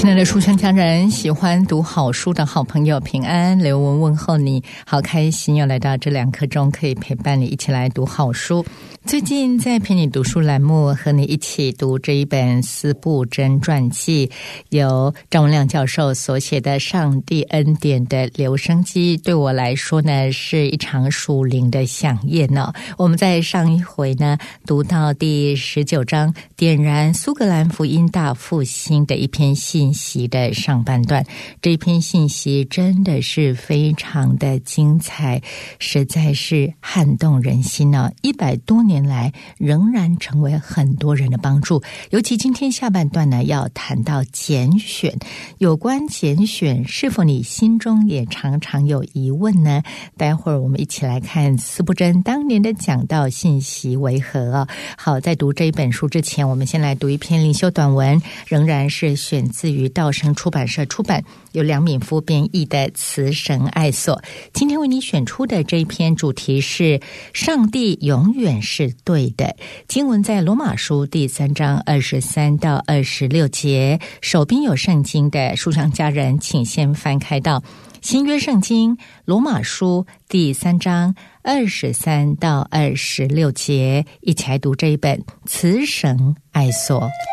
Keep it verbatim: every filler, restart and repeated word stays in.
亲爱的书香家人，喜欢读好书的好朋友，平安，刘文问候你，好开心又来到这两刻钟，可以陪伴你一起来读好书。最近在陪你读书栏目，和你一起读这一本司布真传记，由张文亮教授所写的《上帝恩典的留声机》，对我来说呢，是一场属灵的飨宴呢。我们在上一回呢，读到第十九章，点燃苏格兰福音大复兴的一篇信息的上半段。这篇信息真的是非常的精彩，实在是撼动人心呢。一百多年来仍然成为很多人的帮助。尤其今天下半段呢，要谈到拣选。有关拣选，是否你心中也常常有疑问呢？待会儿我们一起来看司布真当年的讲道信息为何啊？好，在读这一本书之前，我们先来读一篇灵修短文，仍然是选自于道生出版社出版，由梁敏夫编译的《慈神爱所》。今天为你选出的这一篇主题是上帝永远是对的。经文在罗马书第三章二十三到二十六节。手边有圣经的书香家人，请先翻开到新约圣经罗马书第三章二十三到二十六节，一起来读这一本《慈神爱所》。